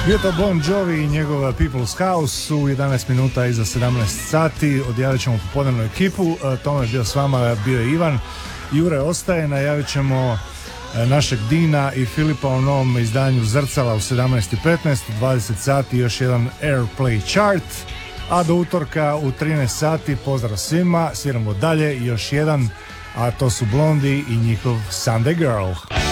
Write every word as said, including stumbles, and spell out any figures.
Bio to Bon Jovi i njegova People's House u jedanaest minuta iza sedamnaest sati. Odjavit ćemo popodnevnu ekipu. Tome je bio s vama, bio je Ivan. Jure ostaje, najavit ćemo našeg Dina i Filipa u novom izdanju Zrcala u sedamnaest i petnaest, dvadeset sati još jedan Airplay chart, a do utorka u trinaest sati pozdrav svima, sviramo dalje još jedan, a to su Blondie i njihov Sunday Girl.